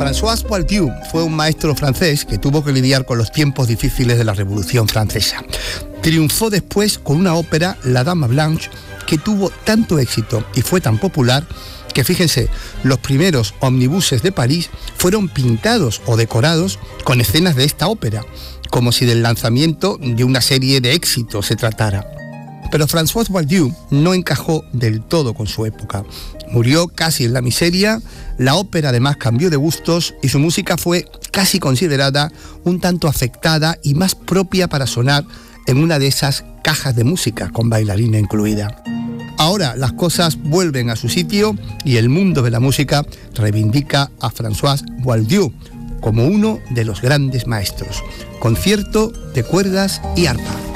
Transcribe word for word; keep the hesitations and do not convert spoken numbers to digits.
François Boieldieu fue un maestro francés que tuvo que lidiar con los tiempos difíciles de la Revolución Francesa. Triunfó después con una ópera, La Dame Blanche, que tuvo tanto éxito y fue tan popular que, fíjense, los primeros omnibuses de París fueron pintados o decorados con escenas de esta ópera, como si del lanzamiento de una serie de éxitos se tratara. Pero François Boieldieu no encajó del todo con su época. Murió casi en la miseria, la ópera además cambió de gustos y su música fue casi considerada un tanto afectada y más propia para sonar en una de esas cajas de música con bailarina incluida. Ahora las cosas vuelven a su sitio y el mundo de la música reivindica a François Boieldieu como uno de los grandes maestros. Concierto de cuerdas y arpa.